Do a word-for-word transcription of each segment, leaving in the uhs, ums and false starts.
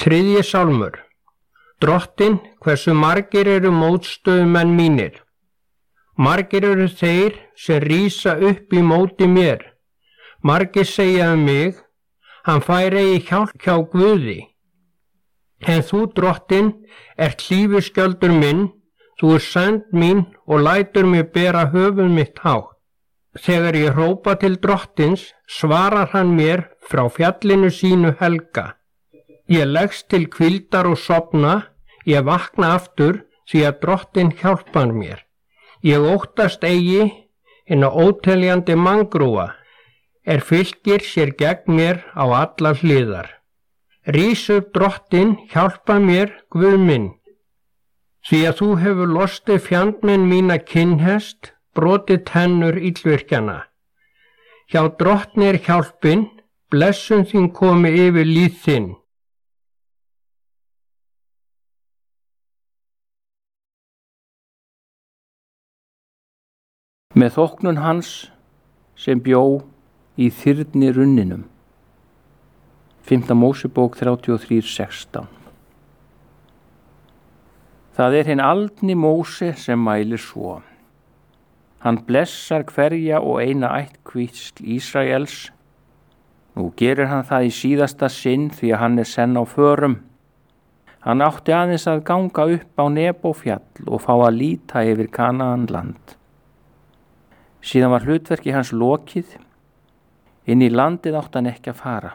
Þriðji sálmur. Drottinn, hversu margir eru mótstöðumenn mínir. Margir eru þeir sem rísa upp í móti mér. Margir segja um mig, hann fær eigi hjálp hjá Guði. En þú, Drottinn, ert hlífiskjöldur minn, þú er sænd mín og lætur mig bera höfuð mitt hátt. Þegar ég hrópa til Drottins, svarar hann mér frá fjallinu sínu helga. Ég leggst til hvíldar og sofna, ég vakna aftur því að Drottinn hjálpar mér. Ég óttast eigi hinna óteljandi manngrúfa, er fylgir sér gegn mér á allar hliðar. Rís upp, Drottinn, hjálpa mér, Guð minn. Því að þú hefur lostið fjandmenn mína kinnhest, brotið tennur illvirkjana. Hjá Drottni er hjálpin, blessun þín komi yfir líð þinn. Með þóknun hans sem bjó í þyrni runninum. Fimmta Mósebók þrjátíu og þrjú sextán. Það er hinn aldni Móse sem mælir svo. Hann blessar hverja og eina ættkvísl Ísraels. Nú gerir hann það í síðasta sinn því að hann er senn á förum. Hann átti aðeins að ganga upp á Nebófjall og fá að líta yfir Kanaan land. Síðan var hlutverki hans lokið, inn í landið átti hann ekki að fara.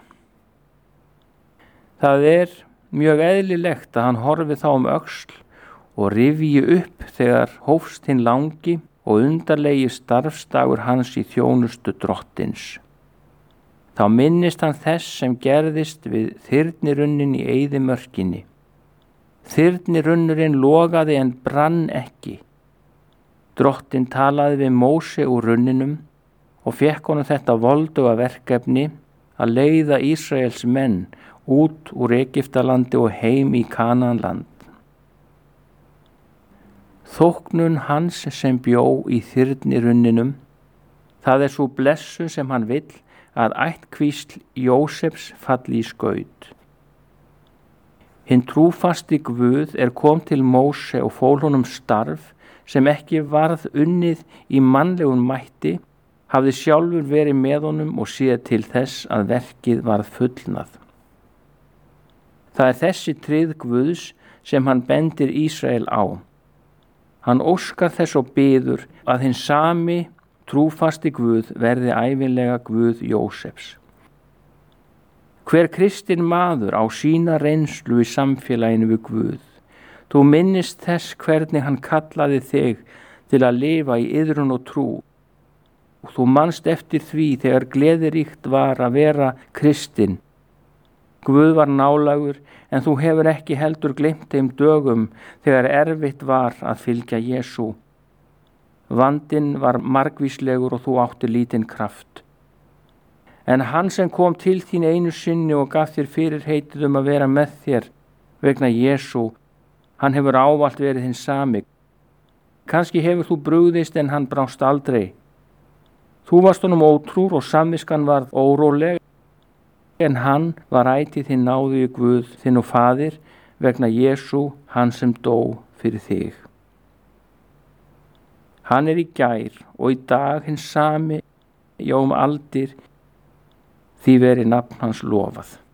Það er mjög eðlilegt að hann horfi þá um öxl og rifji upp þegar hófst hinn langi og undarlegi starfsdagur hans í þjónustu Drottins. Þá minnist hann þess sem gerðist við þyrnirunnin í eyðimörkinni. Þyrnirunnurinn logaði en brann ekki. Drottinn talaði við Móse úr runninum og fékk honum þetta volduga verkefni að leiða Ísraels menn út úr Egyptalandi og heim í Kanaanland. Þóknun hans sem bjó í þyrnirunninum, það er svo blessun sem hann vill að ættkvísl Jósefs falli í skaut. Hinn trúfasti Guð er kom til Móse og fól honum starf sem ekki varð unnið í mannlegum mætti, hafði sjálfur verið með honum og séð til þess að verkið varð fullnað. Það er þessi tryggð Guðs sem hann bendir Ísrael á. Hann óskar þess og biður að hinn sami trúfasti Guð verði ævinlega Guð Jósefs. Hver kristinn maður á sína reynslu í samfélaginu við Guð. Þú minnist þess hvernig hann kallaði þig til að lifa í iðrun og trú. Og þú manst eftir því þegar gleðiríkt var að vera kristinn. Guð var nálægur en þú hefur ekki heldur gleymt þeim dögum þegar erfitt var að fylgja Jesú. Vandinn var margvíslegur og þú átti lítinn kraft. En hann sem kom til þín einu sinni og gaf þér fyrirheitið um að vera með þér vegna Jesú, hann hefur ávallt verið hinn sami. Kannski hefur þú brugðist en hann brást aldrei. Þú varst honum ótrúr og samviskan varð óróleg, en hann var ætíð hinn náðugi Guð þinn og faðir vegna Jesú, hann sem dó fyrir þig. Hann er í gær og í dag hinn sami, já um aldir, því veri nafn hans lofað.